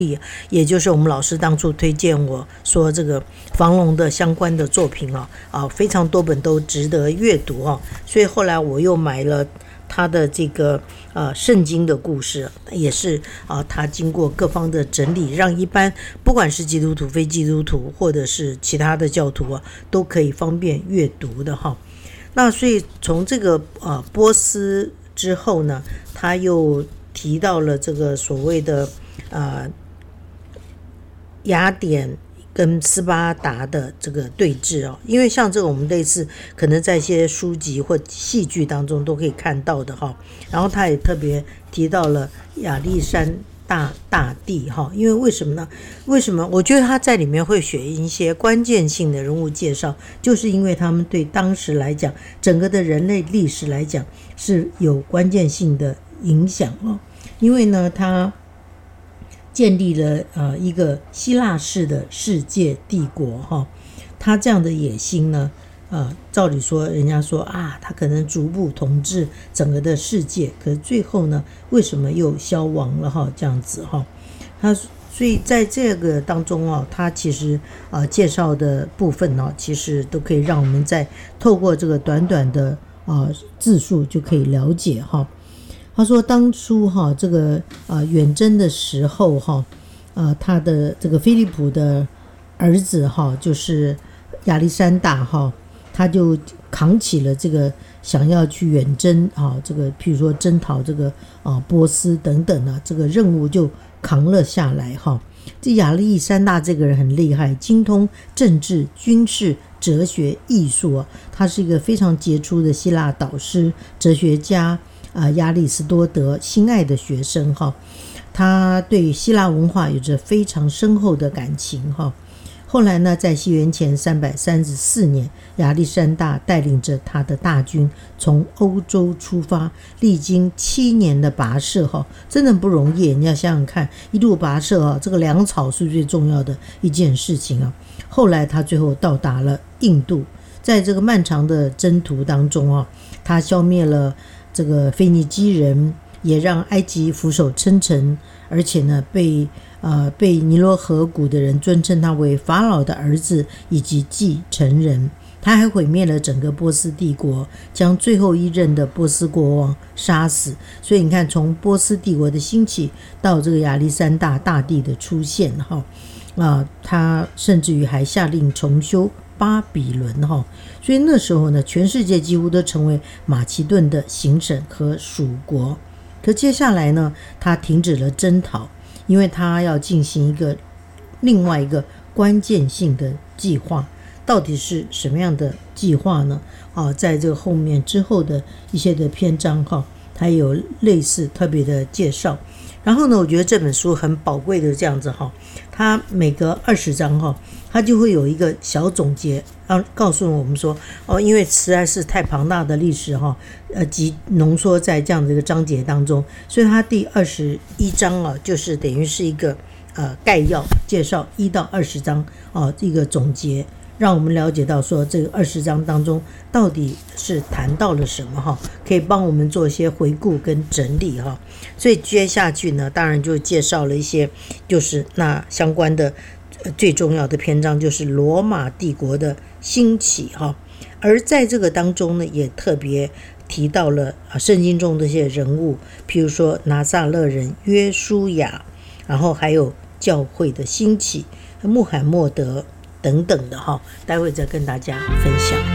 也就是我们老师当初推荐我说这个房龙的相关的作品非常多本都值得阅读所以后来我又买了他的这个圣经的故事，也是他经过各方的整理，让一般不管是基督徒、非基督徒或者是其他的教徒都可以方便阅读的那所以从这个波斯之后呢，他又提到了这个所谓的雅典跟斯巴达的这个对峙因为像这个我们类似可能在一些书籍或戏剧当中都可以看到的然后他也特别提到了亚历山大帝因为为什么呢？为什么我觉得他在里面会选一些关键性的人物介绍，就是因为他们对当时来讲整个的人类历史来讲是有关键性的影响因为呢他建立了一个希腊式的世界帝国他这样的野心呢照理说人家说他可能逐步统治整个的世界，可是最后呢为什么又消亡了这样子他所以在这个当中他其实介绍的部分其实都可以让我们在透过这个短短的字数就可以了解他说当初这个远征的时候他的这个菲利普的儿子就是亚历山大他就扛起了这个想要去远征这个譬如说征讨这个波斯等等这个任务就扛了下来这亚历山大这个人很厉害，精通政治、军事、哲学、艺术他是一个非常杰出的希腊导师、哲学家亚里士多德心爱的学生他对希腊文化有着非常深厚的感情后来呢，在西元前334年，亚历山大带领着他的大军从欧洲出发，历经7年的跋涉真的不容易。你要想想看，一路跋涉这个粮草是最重要的一件事情后来他最后到达了印度，在这个漫长的征途当中他消灭了这个腓尼基人，也让埃及俯首称臣，而且呢被尼罗河谷的人尊称他为法老的儿子以及继承人。他还毁灭了整个波斯帝国，将最后一任的波斯国王杀死。所以你看，从波斯帝国的兴起到这个亚历山大大帝的出现他甚至于还下令重修巴比伦所以那时候呢，全世界几乎都成为马其顿的行省和属国。可接下来呢，他停止了征讨，因为他要进行另外一个关键性的计划。到底是什么样的计划呢？在这个后面之后的一些的篇章它有类似特别的介绍。然后呢，我觉得这本书很宝贵的这样子它每隔20章它就会有一个小总结，告诉我们说因为实在是太庞大的历史集浓缩在这样的一个章节当中，所以它第21章就是等于是一个概要介绍1到20章一个总结，让我们了解到说这个20章当中到底是谈到了什么可以帮我们做一些回顾跟整理所以接下去呢，当然就介绍了一些就是那相关的最重要的篇章，就是罗马帝国的兴起而在这个当中呢，也特别提到了圣经中的一些人物，譬如说拿撒勒人约书亚，然后还有教会的兴起，穆罕默德等等的待会再跟大家分享。